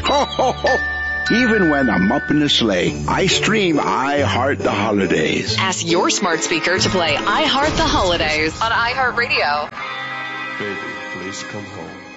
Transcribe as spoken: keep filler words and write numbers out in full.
Ho, ho, ho. Even when I'm up in the sleigh, I stream I Heart the Holidays. Ask your smart speaker to play I Heart the Holidays on iHeartRadio. Baby, please come home.